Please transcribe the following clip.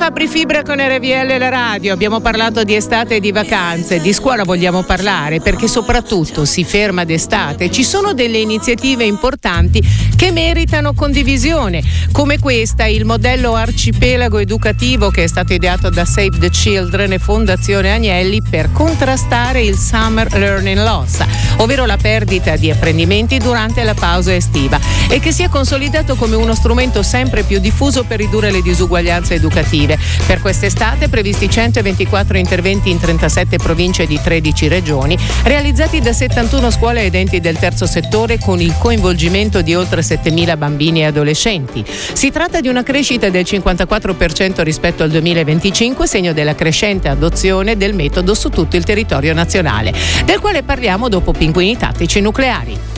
Fabri Fibra con RVL la radio. Abbiamo parlato di estate e di vacanze, di scuola vogliamo parlare perché soprattutto si ferma d'estate. Ci sono delle iniziative importanti che meritano condivisione, come questa, il modello arcipelago educativo che è stato ideato da Save the Children e Fondazione Agnelli per contrastare il Summer Learning Loss, ovvero la perdita di apprendimenti durante la pausa estiva, e che si è consolidato come uno strumento sempre più diffuso per ridurre le disuguaglianze educative. Per quest'estate previsti 124 interventi in 37 province di 13 regioni, realizzati da 71 scuole ed enti del terzo settore con il coinvolgimento di oltre 7.000 bambini e adolescenti. Si tratta di una crescita del 54% rispetto al 2025, segno della crescente adozione del metodo su tutto il territorio nazionale, del quale parliamo dopo Pinguini Tattici Nucleari.